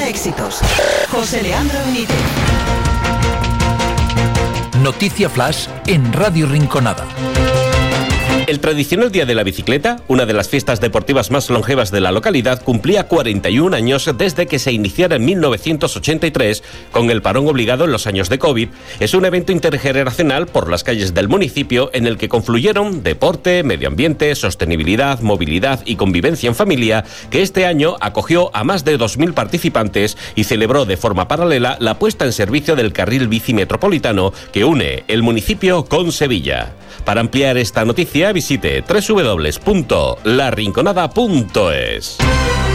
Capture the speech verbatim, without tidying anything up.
Rinconada Éxitos. José Leandro Benítez. Noticia Flash en Radio Rinconada. El tradicional Día de la Bicicleta, una de las fiestas deportivas más longevas de la localidad, cumplía cuarenta y un años desde que se iniciara en mil novecientos ochenta y tres, con el parón obligado en los años de COVID. Es un evento intergeneracional por las calles del municipio en el que confluyeron deporte, medio ambiente, sostenibilidad, movilidad y convivencia en familia, que este año acogió a más de dos mil participantes y celebró de forma paralela la puesta en servicio del carril bici metropolitano que une el municipio con Sevilla. Para ampliar esta noticia, visite doble u doble u doble u punto la rinconada punto es.